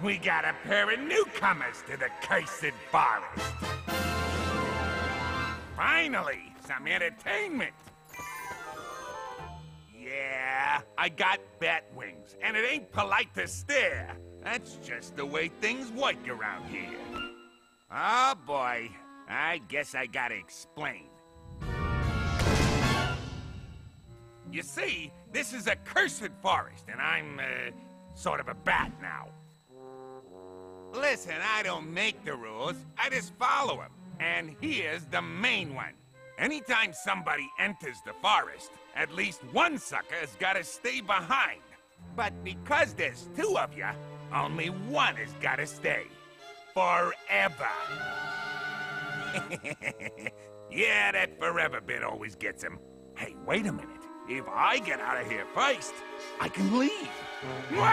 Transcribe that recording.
We got a pair of newcomers to the cursed forest. Finally, some entertainment. Yeah, I got bat wings, and it ain't polite to stare. That's just the way things work around here. Oh boy, I guess I gotta explain. You see, this is a cursed forest, and I'm, sort of a bat now. Listen, I don't make the rules, I just follow them. And here's the main one. Anytime somebody enters the forest, at least one sucker has gotta stay behind. But because there's two of you, only one has gotta stay. Forever. Yeah, that forever bit always gets him. Hey, wait a minute. If I get out of here first, I can leave.